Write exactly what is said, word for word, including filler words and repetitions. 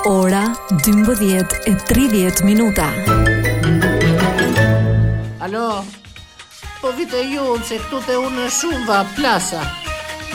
Ora dymbëdhjetë e tridhjetë minuta. Alo, po vite ju se këtu te unë shumë va plasa.